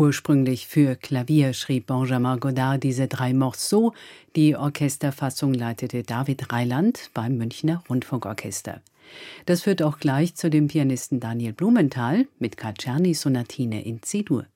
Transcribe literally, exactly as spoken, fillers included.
Ursprünglich für Klavier schrieb Benjamin Godard diese drei Morceaux. Die Orchesterfassung leitete David Reiland beim Münchner Rundfunkorchester. Das führt auch gleich zu dem Pianisten Daniel Blumenthal mit Czerny-Sonatine in C-Dur.